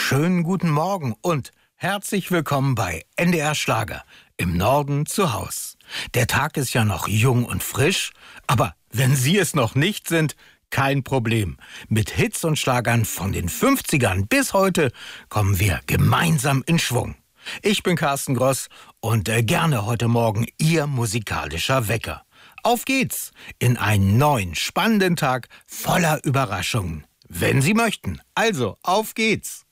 Schönen guten Morgen und herzlich willkommen bei NDR Schlager im Norden zu Haus. Der Tag ist ja noch jung und frisch, aber wenn Sie es noch nicht sind, kein Problem. Mit Hits und Schlagern von den 50ern bis heute kommen wir gemeinsam in Schwung. Ich bin Carsten Gross und gerne heute Morgen Ihr musikalischer Wecker. Auf geht's in einen neuen, spannenden Tag voller Überraschungen. Wenn Sie möchten. Also, auf geht's!